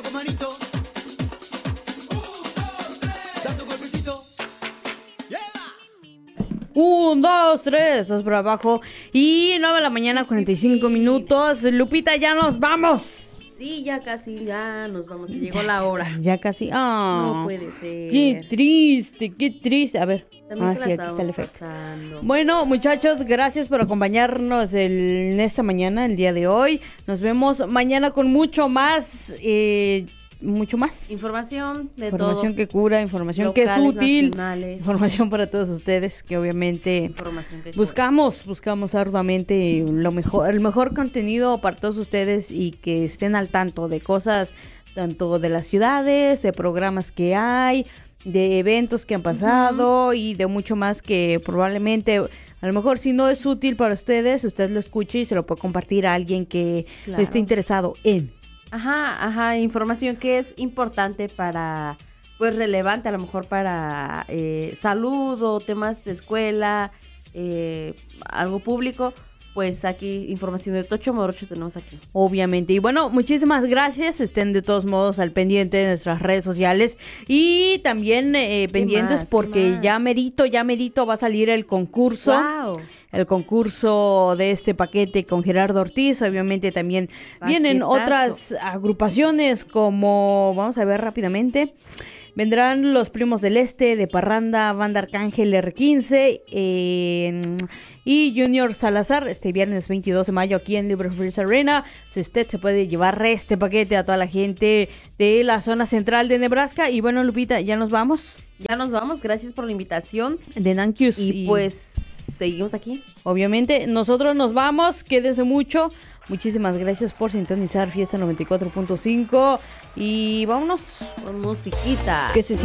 manito con manito. Dando un golpecito. Un, dos, tres, dos por abajo. Y 9 de la mañana, 45 minutos. Lupita, ya nos vamos. Sí, ya casi, ya nos vamos. Se llegó la hora. Ya casi. No puede ser. Qué triste, qué triste. A ver. También Sí, aquí está el efecto. pasando. Bueno, muchachos, gracias por acompañarnos en esta mañana, el día de hoy. Nos vemos mañana con mucho más. Mucho más. Información de Información todo. que cura, información Locales, que es útil. nacionales. Información para todos ustedes que obviamente Información que buscamos arduamente lo mejor, el mejor contenido para todos ustedes y que estén al tanto de cosas tanto de las ciudades, de programas que hay, de eventos que han pasado y de mucho más que probablemente a lo mejor si no es útil para ustedes, usted lo escuche y se lo puede compartir a alguien que Claro. esté interesado en. Ajá, información que es importante para, pues relevante a lo mejor para salud o temas de escuela, algo público, pues aquí información de Tocho Morocho tenemos aquí. Obviamente. Y bueno, muchísimas gracias. Estén de todos modos al pendiente de nuestras redes sociales. Y también pendientes más? ¿Qué porque más? ya merito va a salir el concurso. ¡Wow! El concurso de este paquete con Gerardo Ortiz. Obviamente también vienen Paquetazo. otras agrupaciones como, vamos a ver rápidamente. Vendrán los Primos del Este, de Parranda, Banda Arcángel R15 y Junior Salazar este viernes 22 de mayo aquí en LibreFreeze Arena. Si usted se puede llevar este paquete a toda la gente de la zona central de Nebraska. Y bueno, Lupita, ya nos vamos Ya nos vamos, gracias por la invitación de Nankius. y pues seguimos aquí. Obviamente, nosotros nos vamos, quédense mucho. Muchísimas gracias por sintonizar Fiesta 94.5 y vámonos. Con musiquita. Que se